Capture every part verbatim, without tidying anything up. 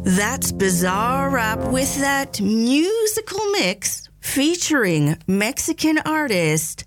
That's Bizarre Rap with that musical mix featuring Mexican artist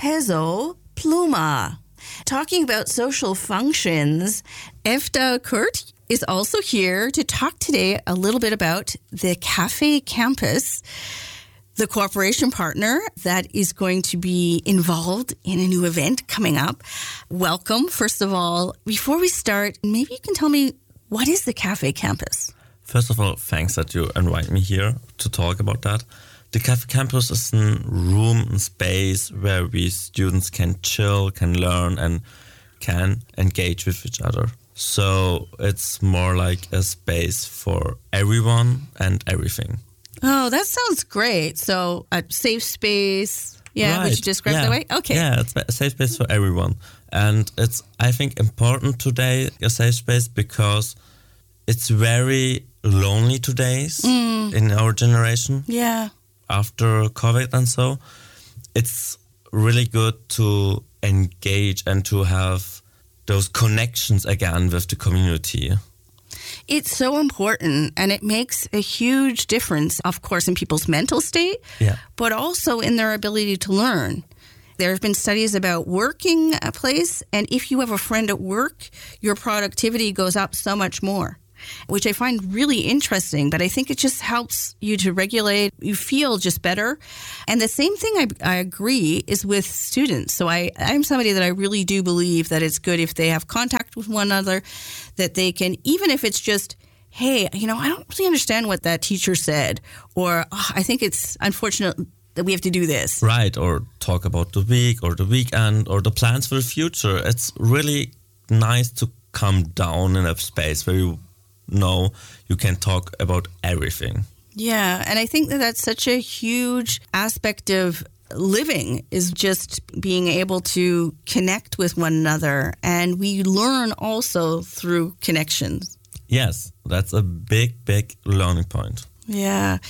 Peso Pluma. Talking about social functions, Efta Kurt is also here to talk today a little bit about the Cafe Campus, the cooperation partner that is going to be involved in a new event coming up. Welcome, first of all. Before we start, maybe you can tell me, what is the Cafe Campus? First of all, thanks that you invite me here to talk about that. The Cafe Campus is a room and space where we students can chill, can learn, and can engage with each other. So it's more like a space for everyone and everything. Oh, that sounds great. So a safe space. Yeah, right. Would you describe yeah. that way? Okay. Yeah, it's a safe space for everyone. And it's, I think, important today, a safe space, because it's very lonely today mm. in our generation. Yeah. After COVID and so. It's really good to engage and to have those connections again with the community. It's so important, and it makes a huge difference, of course, in people's mental state, yeah. but also in their ability to learn. There have been studies about working a place, and if you have a friend at work, your productivity goes up so much more, which I find really interesting. But I think it just helps you to regulate. You feel just better. And the same thing, I, I agree, is with students. So I, I'm somebody that I really do believe that it's good if they have contact with one another, that they can, even if it's just, hey, you know, I don't really understand what that teacher said, or oh, I think it's unfortunate that we have to do this. Right, or talk about the week or the weekend or the plans for the future. It's really nice to come down in a space where you know you can talk about everything. Yeah, and I think that that's such a huge aspect of living, is just being able to connect with one another. And we learn also through connections. Yes, that's a big, big learning point. Yeah.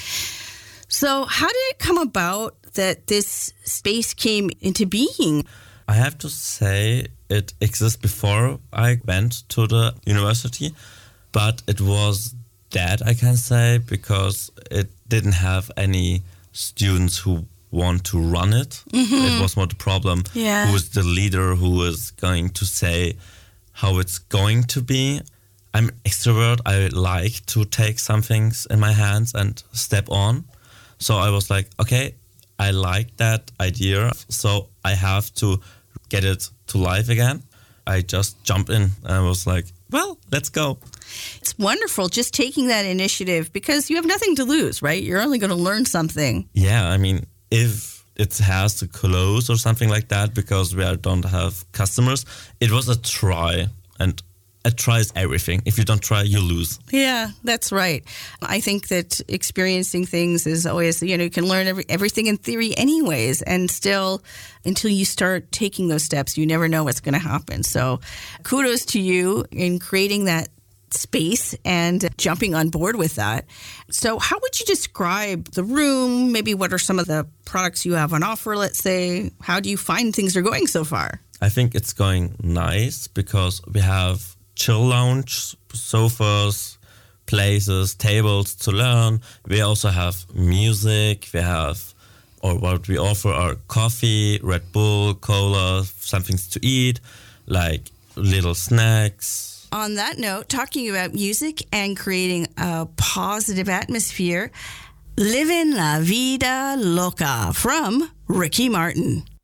So how did it come about that this space came into being? I have to say it exists before I went to the university, but it was dead, I can say, because it didn't have any students who want to run it. Mm-hmm. It was more the problem. Yeah. Who is the leader who is going to say how it's going to be? I'm extrovert. I like to take some things in my hands and step on. So I was like, okay, I like that idea, so I have to get it to life again. I just jumped in and I was like, well, let's go. It's wonderful just taking that initiative, because you have nothing to lose, right? You're only going to learn something. Yeah, I mean, if it has to close or something like that because we don't have customers, it was a try, and a try is everything. If you don't try, you lose. Yeah, that's right. I think that experiencing things is always, you know, you can learn every, everything in theory anyways, and still, until you start taking those steps, you never know what's going to happen. So kudos to you in creating that space and jumping on board with that. So how would you describe the room? Maybe what are some of the products you have on offer, let's say? How do you find things are going so far? I think it's going nice because we have chill lounge, sofas, places, tables to learn. We also have music. We have, or what we offer are coffee, Red Bull, cola, some things to eat, like little snacks. On that note, talking about music and creating a positive atmosphere, Livin' La Vida Loca from Ricky Martin.